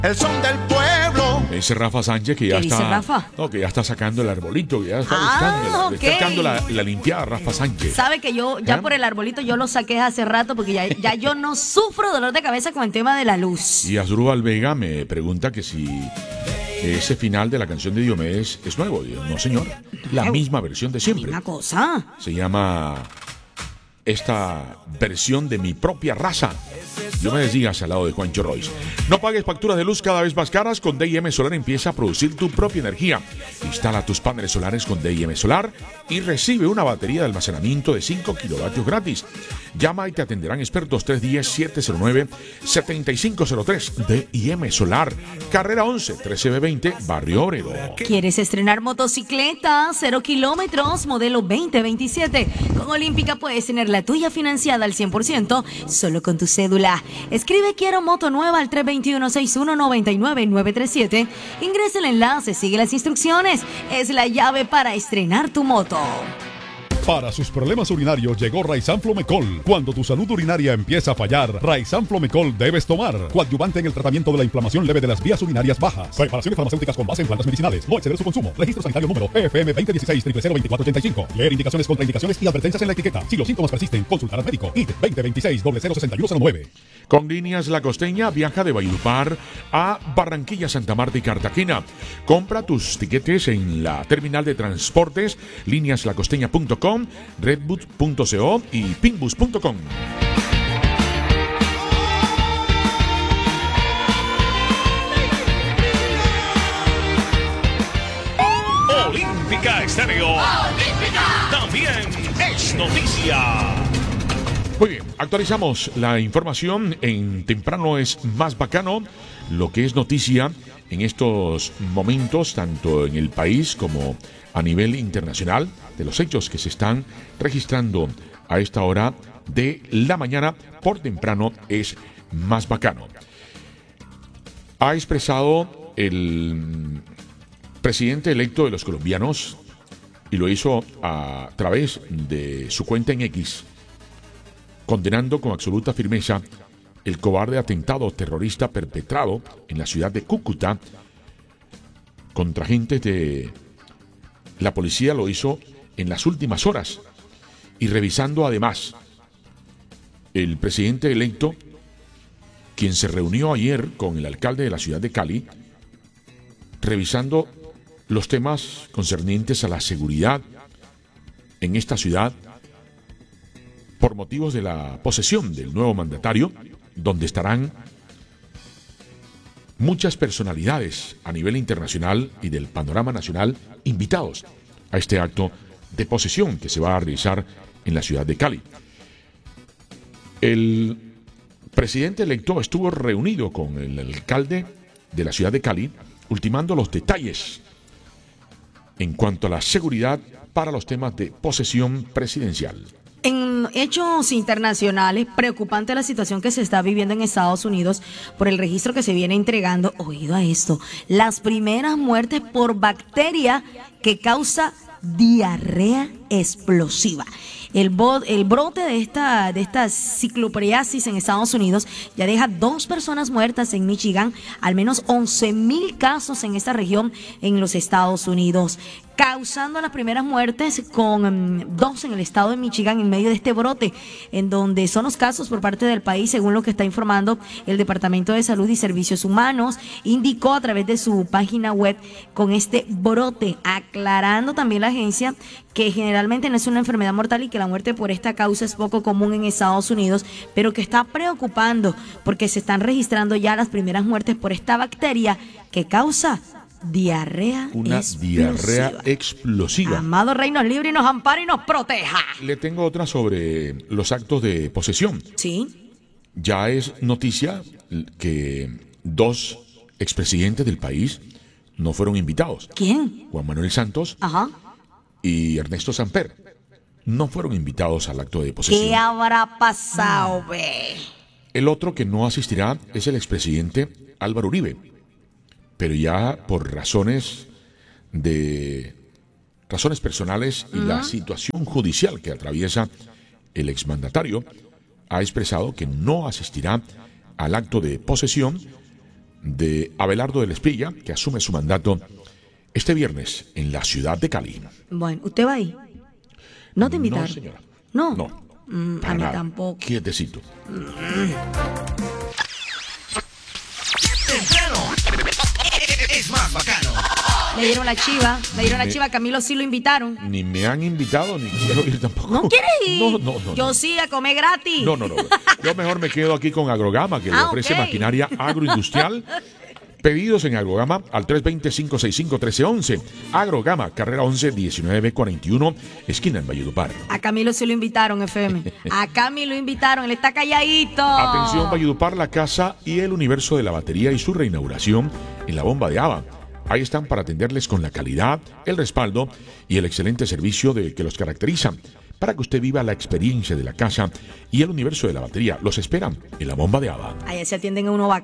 El son del pueblo. Ese Rafa Sánchez que ya ¿Qué está. dice Rafa? No, que ya está sacando el arbolito, que ya está buscando. ok. Le está sacando la limpiada a Rafa Sánchez. Sabe que yo ya ¿Ah? por el arbolito yo lo saqué hace rato porque ya yo no sufro dolor de cabeza con el tema de la luz. Y Asdrúbal Vega me pregunta que si ese final de la canción de Diomedes es nuevo. Y yo, no, señor. La misma versión de siempre. Una cosa. Se llama esta versión de Mi propia raza. Diomedes Díaz al lado de Juancho Royce. No pagues facturas de luz cada vez más caras. Con D&M Solar empieza a producir tu propia energía. Instala tus paneles solares con D&M Solar y recibe una batería de almacenamiento de 5 kilovatios gratis. Llama y te atenderán expertos 310-709-7503. D&M Solar, carrera 11, 13B20, Barrio Obrero. ¿Quieres estrenar motocicleta? 0 kilómetros, modelo 2027. Con Olímpica puedes tener la tuya financiada al 100% solo con tu cédula. Escribe Quiero Moto Nueva al 321-6199-937. Ingresa el enlace, sigue las instrucciones. Es la llave para estrenar tu moto. Para sus problemas urinarios llegó Raizan Flomecol. Cuando tu salud urinaria empieza a fallar, Raizan Flomecol debes tomar. Coadyuvante en el tratamiento de la inflamación leve de las vías urinarias bajas. Preparaciones farmacéuticas con base en plantas medicinales. No exceder su consumo. Registro sanitario número FM 2016-002485. Leer indicaciones, contraindicaciones y advertencias en la etiqueta. Si los síntomas persisten, consultar al médico. IT 2026-006109. Con Líneas La Costeña viaja de Valledupar a Barranquilla, Santa Marta y Cartagena. Compra tus tiquetes en la terminal de transportes lineaslacosteña.com, redboot.co y pinbus.com. Olímpica Estéreo. También es noticia. Muy bien, actualizamos la información en Temprano es más bacano, lo que es noticia en estos momentos, tanto en el país como a nivel internacional, de los hechos que se están registrando a esta hora de la mañana. Por Temprano es más bacano. Ha expresado el presidente electo de los colombianos, y lo hizo a través de su cuenta en X, condenando con absoluta firmeza el cobarde atentado terrorista perpetrado en la ciudad de Cúcuta contra agentes de la policía. Lo hizo en las últimas horas y revisando además el presidente electo, quien se reunió ayer con el alcalde de la ciudad de Cali, revisando los temas concernientes a la seguridad en esta ciudad por motivos de la posesión del nuevo mandatario, donde estarán muchas personalidades a nivel internacional y del panorama nacional invitados a este acto de posesión que se va a realizar en la ciudad de Cali. El presidente electo estuvo reunido con el alcalde de la ciudad de Cali, ultimando los detalles en cuanto a la seguridad para los temas de posesión presidencial. En hechos internacionales, preocupante la situación que se está viviendo en Estados Unidos por el registro que se viene entregando, oído a esto, las primeras muertes por bacteria que causa diarrea explosiva. El brote de esta ciclopriasis en Estados Unidos ya deja 2 personas muertas en Michigan, al menos 11,000 casos en esta región en los Estados Unidos, causando las primeras muertes con 2 en el estado de Michigan en medio de este brote, en donde son los casos por parte del país, según lo que está informando el Departamento de Salud y Servicios Humanos, indicó a través de su página web con este brote, aclarando también la agencia que generalmente no es una enfermedad mortal y que la muerte por esta causa es poco común en Estados Unidos, pero que está preocupando porque se están registrando ya las primeras muertes por esta bacteria que causa diarrea explosiva. Amado Rey, nos libre y nos ampare y nos proteja. Le tengo otra sobre los actos de posesión. Sí. Ya es noticia que 2 expresidentes del país no fueron invitados. ¿Quién? Juan Manuel Santos y Ernesto Samper no fueron invitados al acto de posesión. ¿Qué habrá pasado, ve? El otro que no asistirá es el expresidente Álvaro Uribe, pero ya por razones personales y la situación judicial que atraviesa el exmandatario, ha expresado que no asistirá al acto de posesión de Abelardo del Esprilla, que asume su mandato este viernes en la ciudad de Cali. Bueno, ¿usted va ahí? ¿No te invitaron? No, señora. No. No. A mí tampoco. Quietecito. Temprano es más bacano. Le dieron la chiva, Camilo sí lo invitaron. Ni me han invitado, ni quiero ir tampoco. ¿No quieres ir? No. Yo sí, a comer gratis. No. Yo mejor me quedo aquí con Agrogama, que le ofrece ok. maquinaria agroindustrial. Pedidos en Agrogama al 320-565-1311. Agrogama, carrera 11-1941, esquina en Valledupar. A Camilo sí lo invitaron, FM. A Camilo lo invitaron, él está calladito. Atención, Valledupar, la casa y el universo de la batería y su reinauguración en la bomba de Ava. Ahí están para atenderles con la calidad, el respaldo y el excelente servicio que los caracteriza. Para que usted viva la experiencia de la casa y el universo de la batería. Los esperan en la bomba de Ava. Allá se atienden a uno